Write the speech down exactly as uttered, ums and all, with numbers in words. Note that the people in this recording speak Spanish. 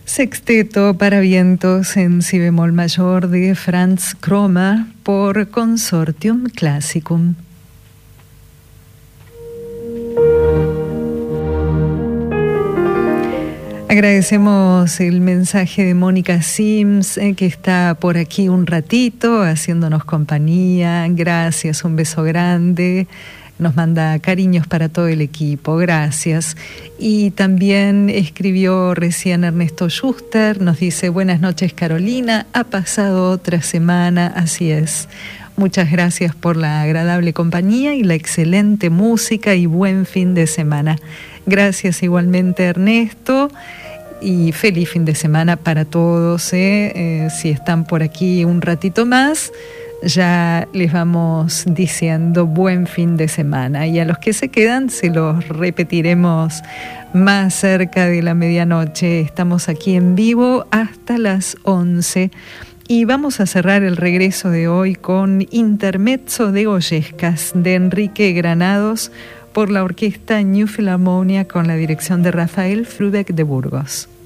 Sexteto para vientos en si bemol mayor de Franz Kromer por Consortium Classicum. Agradecemos el mensaje de Mónica Sims, eh, que está por aquí un ratito haciéndonos compañía. Gracias, un beso grande. Nos manda cariños para todo el equipo, gracias. Y también escribió recién Ernesto Schuster, nos dice: buenas noches Carolina, ha pasado otra semana, así es. Muchas gracias por la agradable compañía y la excelente música y buen fin de semana. Gracias igualmente Ernesto y feliz fin de semana para todos, ¿eh? Eh, si están por aquí un ratito más, ya les vamos diciendo buen fin de semana, y a los que se quedan se los repetiremos más cerca de la medianoche. Estamos aquí en vivo hasta las once y vamos a cerrar el regreso de hoy con Intermezzo de Goyescas de Enrique Granados por la orquesta New Philharmonia con la dirección de Rafael Frubeck de Burgos.